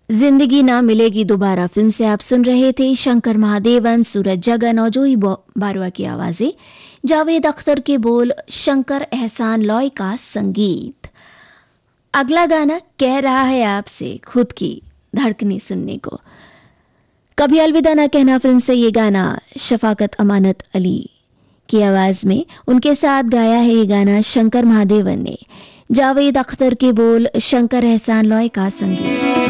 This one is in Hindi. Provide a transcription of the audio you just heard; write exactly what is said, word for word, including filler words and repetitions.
जिंदगी ना मिलेगी दोबारा फिल्म से आप सुन रहे थे शंकर महादेवन, सूरज जगन और जोई बारुआ की आवाजें, जावेद अख्तर के बोल, शंकर एहसान लॉय का संगीत। अगला गाना कह रहा है आपसे खुद की धड़कने सुनने को। कभी अलविदा ना कहना फिल्म से ये गाना शफाकत अमानत अली की आवाज में उनके साथ गाया है ये गाना शंकर महादेवन ने। जावेद अख्तर के बोल, शंकर एहसान लॉय का संगीत।